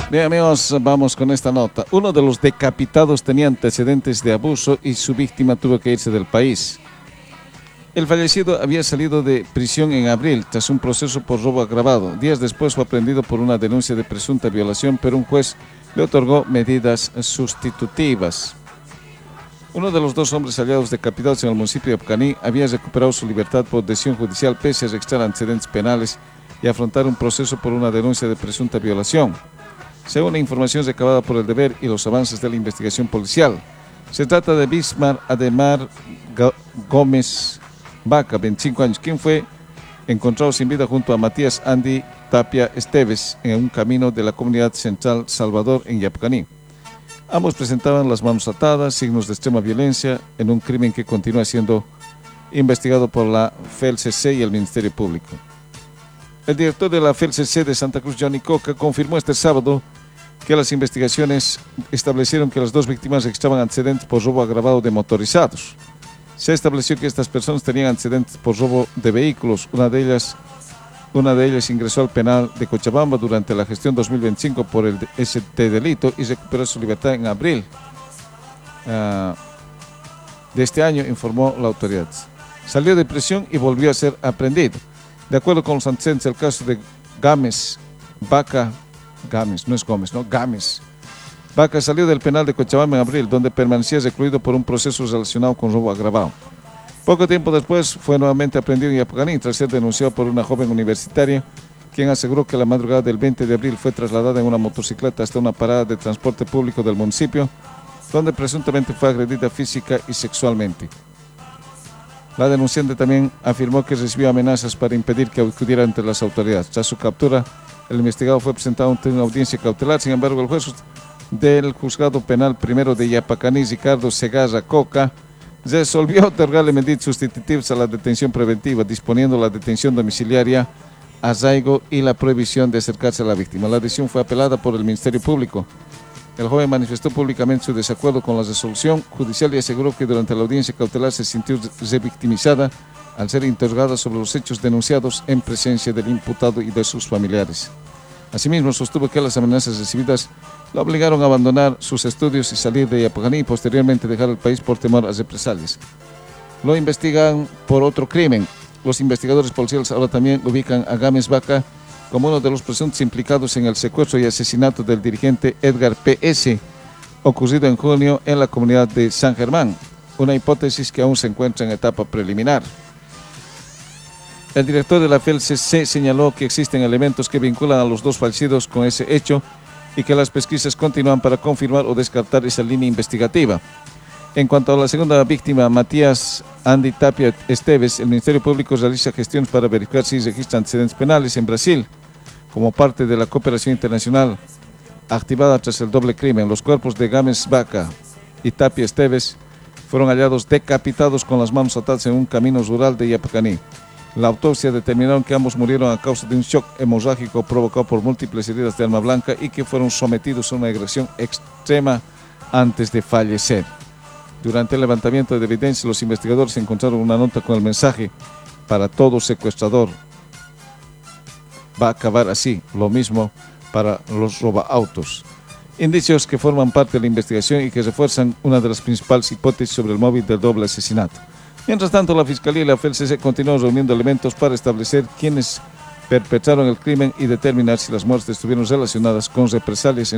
Bien amigos, vamos con esta nota. Uno de los decapitados tenía antecedentes de abuso y su víctima tuvo que irse del país. El fallecido había salido de prisión en abril tras un proceso por robo agravado. Días después fue aprehendido por una denuncia de presunta violación, pero un juez le otorgó medidas sustitutivas. Uno de los dos hombres hallados decapitados en el municipio de Apcaní había recuperado su libertad por decisión judicial pese a registrar antecedentes penales y afrontar un proceso por una denuncia de presunta violación. Según la información recabada por El Deber y los avances de la investigación policial, se trata de Bismar Ademar Gómez Vaca, 25 años, quien fue encontrado sin vida junto a Matías Andy Tapia Esteves en un camino de la comunidad central Salvador en Yapcaní. Ambos presentaban las manos atadas, signos de extrema violencia, en un crimen que continúa siendo investigado por la FELCC y el Ministerio Público. El director de la FELCC de Santa Cruz, Johnny Coca, confirmó este sábado que las investigaciones establecieron que las dos víctimas registraban antecedentes por robo agravado de motorizados. Se estableció que estas personas tenían antecedentes por robo de vehículos. Una de ellas ingresó al penal de Cochabamba durante la gestión 2025 por este delito y recuperó su libertad en abril de este año, informó la autoridad. Salió de prisión y volvió a ser aprehendido. De acuerdo con los antecedentes, el caso de Gámez Vaca, Vaca salió del penal de Cochabamba en abril, donde permanecía recluido por un proceso relacionado con robo agravado. Poco tiempo después fue nuevamente aprehendido en Yapcaní tras ser denunciado por una joven universitaria, quien aseguró que la madrugada del 20 de abril fue trasladada en una motocicleta hasta una parada de transporte público del municipio, donde presuntamente fue agredida física y sexualmente. La denunciante también afirmó que recibió amenazas para impedir que acudiera ante las autoridades. Tras su captura, el investigado fue presentado ante una audiencia cautelar. Sin embargo, el juez del Juzgado Penal Primero de Yapacaní, Ricardo Segarra Coca, resolvió otorgarle medidas sustitutivas a la detención preventiva, disponiendo la detención domiciliaria, arraigo y la prohibición de acercarse a la víctima. La decisión fue apelada por el Ministerio Público. El joven manifestó públicamente su desacuerdo con la resolución judicial y aseguró que durante la audiencia cautelar se sintió revictimizada al ser interrogada sobre los hechos denunciados en presencia del imputado y de sus familiares. Asimismo, sostuvo que las amenazas recibidas la obligaron a abandonar sus estudios y salir de Yapcaní y posteriormente dejar el país por temor a represalias. Lo investigan por otro crimen. Los investigadores policiales ahora también ubican a Gámez Vaca como uno de los presuntos implicados en el secuestro y asesinato del dirigente Edgar P.S., ocurrido en junio en la comunidad de San Germán, una hipótesis que aún se encuentra en etapa preliminar. El director de la FELCC señaló que existen elementos que vinculan a los dos fallecidos con ese hecho y que las pesquisas continúan para confirmar o descartar esa línea investigativa. En cuanto a la segunda víctima, Matías Andy Tapia Esteves, el Ministerio Público realiza gestiones para verificar si registra antecedentes penales en Brasil, como parte de la cooperación internacional activada tras el doble crimen. Los cuerpos de Gámez Vaca y Tapia Esteves fueron hallados decapitados con las manos atadas en un camino rural de Yapcaní. La autopsia determinó que ambos murieron a causa de un shock hemorrágico provocado por múltiples heridas de arma blanca y que fueron sometidos a una agresión extrema antes de fallecer. Durante el levantamiento de evidencia, los investigadores encontraron una nota con el mensaje: para todo secuestrador va a acabar así, lo mismo para los robaautos. Indicios que forman parte de la investigación y que refuerzan una de las principales hipótesis sobre el móvil del doble asesinato. Mientras tanto, la Fiscalía y la FELCC continúan reuniendo elementos para establecer quiénes perpetraron el crimen y determinar si las muertes estuvieron relacionadas con represalias